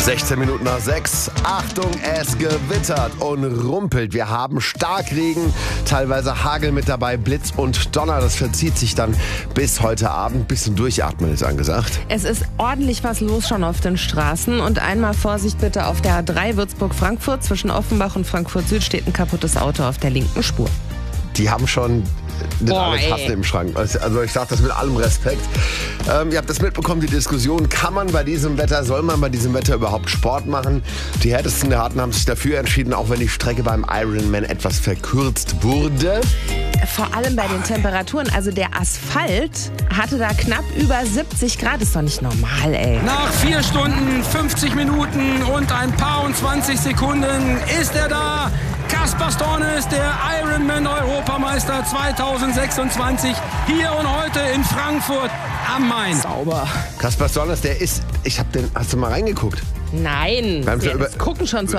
16 Minuten nach 6. Achtung, es gewittert und rumpelt. Wir haben Starkregen, teilweise Hagel mit dabei, Blitz und Donner. Das verzieht sich dann bis heute Abend. Bisschen durchatmen ist angesagt. Es ist ordentlich was los schon auf den Straßen. Und einmal Vorsicht bitte auf der A3 Würzburg-Frankfurt. Zwischen Offenbach und Frankfurt Süd steht ein kaputtes Auto auf der linken Spur. Die haben schon alle Tassen im Schrank. Also ich sage das mit allem Respekt. Ihr habt das mitbekommen, die Diskussion, kann man bei diesem Wetter, soll man bei diesem Wetter überhaupt Sport machen? Die Härtesten der Harten haben sich dafür entschieden, auch wenn die Strecke beim Ironman etwas verkürzt wurde. Vor allem bei den Temperaturen, also der Asphalt hatte da knapp über 70 Grad, ist doch nicht normal, ey. Nach 4 Stunden, 50 Minuten und ein paar und 20 Sekunden ist er da. Kaspar Stornes, der Ironman-Europameister 2026, hier und heute in Frankfurt am Main. Sauber. Kaspar Stornes, der ist, hast du mal reingeguckt? Nein, Wir haben das gucken schon zu